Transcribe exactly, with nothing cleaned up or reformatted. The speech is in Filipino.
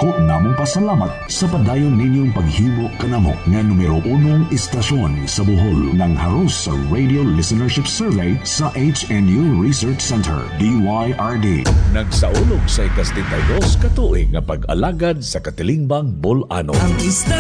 Dako namong pasalamat sa padayon ninyong paghimo kanamo nga numero unong istasyon sa Bohol ng haros sa Radio Listenership Survey sa H N U Research Center, D Y R D. Nagsaulog sa ikastintaydos katuig nga pag-alagad sa Katilingbang Bolano.